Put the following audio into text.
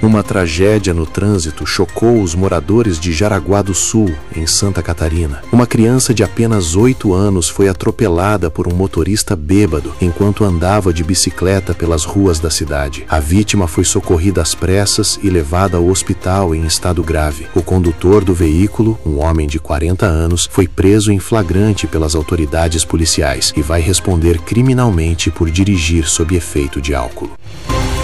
Uma tragédia no trânsito chocou os moradores de Jaraguá do Sul, em Santa Catarina. Uma criança de apenas 8 anos foi atropelada por um motorista bêbado enquanto andava de bicicleta pelas ruas da cidade. A vítima foi socorrida às pressas e levada ao hospital em estado grave. O condutor do veículo, um homem de 40 anos, foi preso em flagrante pelas autoridades policiais e vai responder criminalmente por dirigir sob efeito de álcool.